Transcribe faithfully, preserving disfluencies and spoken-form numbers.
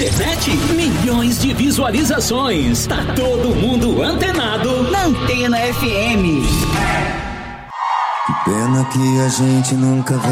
internet, milhões de visualizações. Tá todo mundo antenado na Antena F M. Que pena que a gente nunca